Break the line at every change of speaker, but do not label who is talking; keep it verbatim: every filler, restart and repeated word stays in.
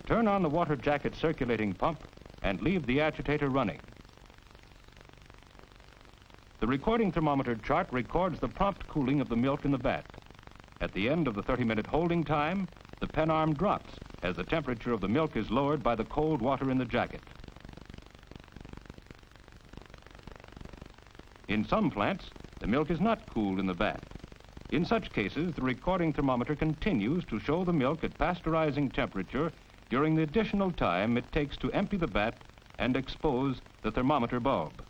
Turn on the water jacket circulating pump and leave the agitator running. The recording thermometer chart records the prompt cooling of the milk in the vat. At the end of the thirty minute holding time, the pen arm drops as the temperature of the milk is lowered by the cold water in the jacket. In some plants, the milk is not cooled in the vat. In such cases, the recording thermometer continues to show the milk at pasteurizing temperature during the additional time it takes to empty the vat and expose the thermometer bulb.